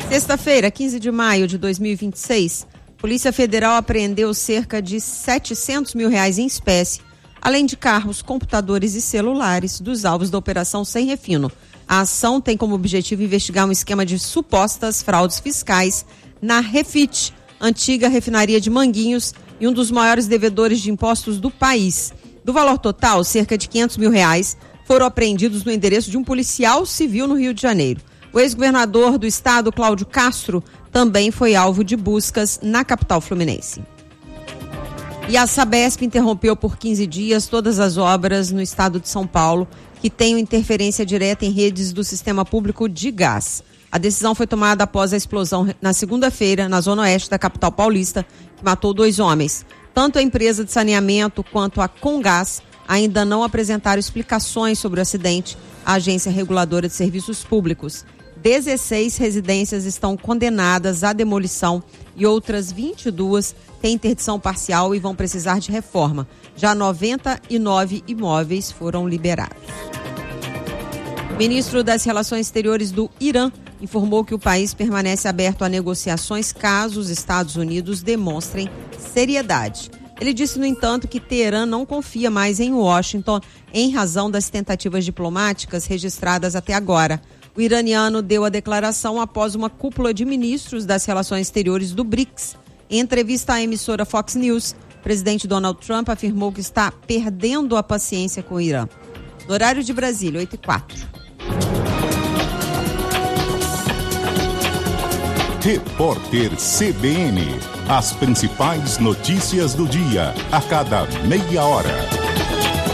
Sexta-feira, 15 de maio de 2026, Polícia Federal apreendeu cerca de R$700 mil em espécie, além de carros, computadores e celulares dos alvos da Operação Sem Refino. A ação tem como objetivo investigar um esquema de supostas fraudes fiscais na Refit, antiga refinaria de Manguinhos e um dos maiores devedores de impostos do país. Do valor total, cerca de R$500 mil foram apreendidos no endereço de um policial civil no Rio de Janeiro. O ex-governador do estado, Cláudio Castro, também foi alvo de buscas na capital fluminense. E a Sabesp interrompeu por 15 dias todas as obras no estado de São Paulo que tenham interferência direta em redes do sistema público de gás. A decisão foi tomada após a explosão na segunda-feira, na zona oeste da capital paulista, que matou 2 homens. Tanto a empresa de saneamento quanto a Comgás ainda não apresentaram explicações sobre o acidente à Agência Reguladora de Serviços Públicos. 16 residências estão condenadas à demolição e outras 22 têm interdição parcial e vão precisar de reforma. Já 99 imóveis foram liberados. O ministro das Relações Exteriores do Irã informou que o país permanece aberto a negociações caso os Estados Unidos demonstrem seriedade. Ele disse, no entanto, que Teherã não confia mais em Washington em razão das tentativas diplomáticas registradas até agora. O iraniano deu a declaração após uma cúpula de ministros das relações exteriores do BRICS. Em entrevista à emissora Fox News, o presidente Donald Trump afirmou que está perdendo a paciência com o Irã. No horário de Brasília, 8h04. Repórter CBN. As principais notícias do dia, a cada meia hora.